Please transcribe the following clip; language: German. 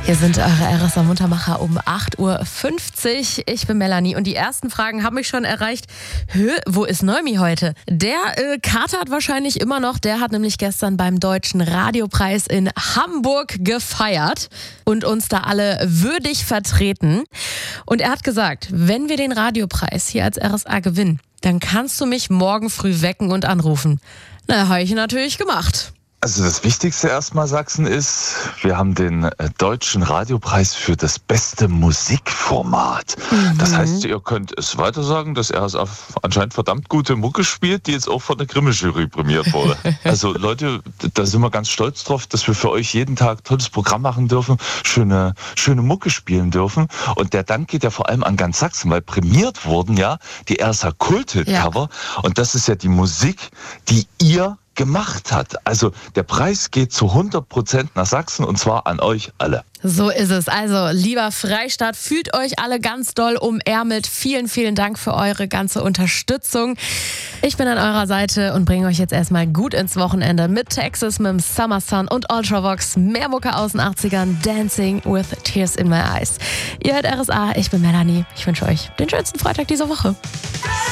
Hier sind eure RSA Muntermacher um 8.50 Uhr. Ich bin Melanie und die ersten Fragen haben mich schon erreicht. Wo ist Noemi heute? Der katert wahrscheinlich immer noch. Der hat nämlich gestern beim Deutschen Radiopreis in Hamburg gefeiert und uns da alle würdig vertreten. Und er hat gesagt, wenn wir den Radiopreis hier als RSA gewinnen, dann kannst du mich morgen früh wecken und anrufen. Na, habe ich natürlich gemacht. Also das Wichtigste erstmal, Sachsen, ist, wir haben den Deutschen Radiopreis für das beste Musikformat. Das heißt, ihr könnt es weiter sagen, dass er anscheinend verdammt gute Mucke spielt, die jetzt auch von der Grimme-Jury prämiert wurde. Also Leute, da sind wir ganz stolz drauf, dass wir für euch jeden Tag tolles Programm machen dürfen, schöne Mucke spielen dürfen. Und der Dank geht ja vor allem an ganz Sachsen, weil prämiert wurden ja die RSA Kult-Hit-Cover. Ja. Und das ist ja die Musik, die ihr gemacht hat. Also der Preis geht zu 100% nach Sachsen und zwar an euch alle. So ist es. Also, lieber Freistaat, fühlt euch alle ganz doll umärmelt. Vielen, vielen Dank für eure ganze Unterstützung. Ich bin an eurer Seite und bringe euch jetzt erstmal gut ins Wochenende mit Texas, mit dem Summer Sun und Ultravox. Mehr Mucke aus den 80ern. Dancing with Tears in my eyes. Ihr hört RSA, ich bin Melanie. Ich wünsche euch den schönsten Freitag dieser Woche.